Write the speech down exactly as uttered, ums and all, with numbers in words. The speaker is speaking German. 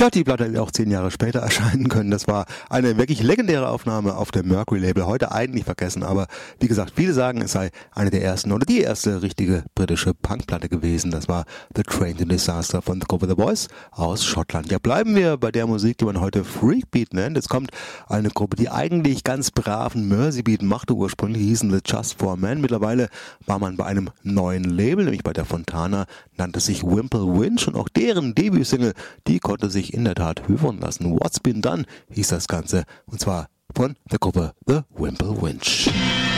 Tja, die Platte hätte auch zehn Jahre später erscheinen können. Das war eine wirklich legendäre Aufnahme auf dem Mercury-Label. Heute eigentlich vergessen, aber wie gesagt, viele sagen, es sei eine der ersten oder die erste richtige britische Punkplatte gewesen. Das war The Train to Disaster von The Cover The Boys aus Schottland. Ja, bleiben wir bei der Musik, die man heute Freakbeat nennt. Jetzt kommt eine Gruppe, die eigentlich ganz braven Merseybeat machte. Ursprünglich hießen The Just For Men. Mittlerweile war man bei einem neuen Label, nämlich bei der Fontana, nannte sich Wimple Winch und auch deren Debütsingle, die konnte sich in der Tat hören lassen. What's Been Done hieß das Ganze, und zwar von der Gruppe The Wimple Winch.